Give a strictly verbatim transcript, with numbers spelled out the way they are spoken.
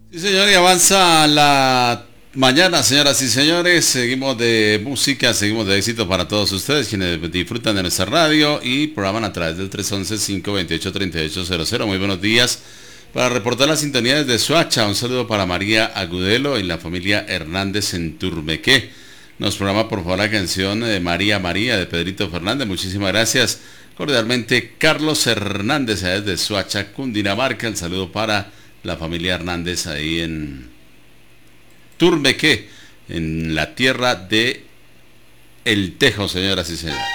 Sí, señor, y avanza la mañana, señoras y señores. Seguimos de música, seguimos de éxito para todos ustedes, quienes disfrutan de nuestra radio y programan a través del tres once, cinco veintiocho, treinta y ocho cero cero. Muy buenos días. Para reportar las sintonías de Soacha, un saludo para María Agudelo y la familia Hernández en Turmequé. Nos programa por favor la canción de María María de Pedrito Fernández. Muchísimas gracias. Cordialmente, Carlos Hernández, desde Soacha, Cundinamarca. El saludo para la familia Hernández ahí en Turmequé, en la tierra de El Tejo, señoras y señores.